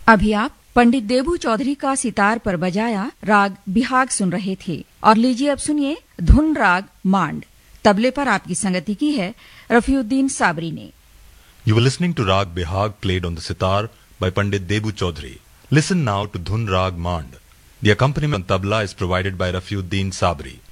अभी आप पंडित देबू चौधरी का सितार पर बजाया राग बिहाग सुन रहे थे। और लीजिए अब सुनिए धुन राग मांड। तबले पर आपकी संगति की है रफीउद्दीन साबरी ने। You were listening to Rag Bihag played on the sitar by Pandit Debu Chaudhary. Listen now to Dhun Rag Mand. The accompaniment on tabla is provided by Rafiuddin Sabri.